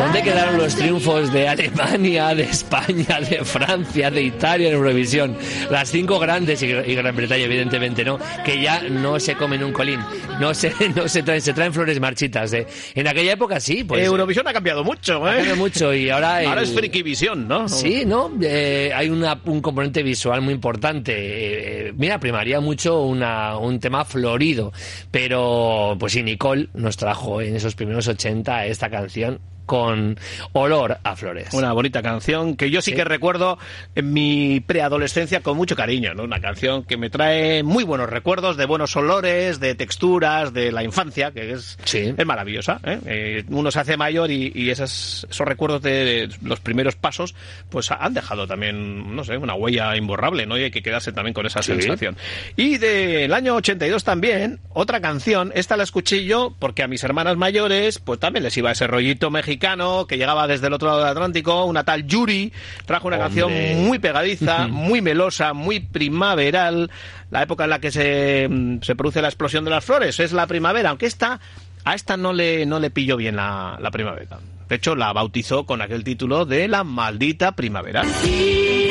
¿Dónde quedaron los triunfos de Alemania, de España, de Francia, de Italia en Eurovisión? Las 5 grandes, y Gran Bretaña evidentemente no, que ya no se comen un colín, no se traen flores marchitas. En aquella época sí, pues... Eurovisión ha cambiado mucho, ¿eh? Ha cambiado mucho y ahora... Ahora es Frikivisión, ¿no? Sí, ¿no? Hay un componente visual muy importante. Mira, primaría mucho un tema florido, pero pues sí, Nicole nos trajo en esos primeros 80 esta canción con olor a flores. Una bonita canción que yo sí que recuerdo en mi preadolescencia con mucho cariño, ¿no? Una canción que me trae muy buenos recuerdos de buenos olores, de texturas, de la infancia, que es maravillosa, ¿eh? Uno se hace mayor y esos recuerdos de los primeros pasos pues han dejado también, no sé, una huella imborrable, ¿no? Y hay que quedarse también con esa sensación. Y del año 82 también, otra canción, esta la escuché yo porque a mis hermanas mayores pues también les iba ese rollito mexicano que llegaba desde el otro lado del Atlántico, una tal Yuri, trajo una canción muy pegadiza, muy melosa, muy primaveral, la época en la que se produce la explosión de las flores, es la primavera, aunque a esta no le pilló bien la primavera. De hecho, la bautizó con aquel título de La Maldita Primavera.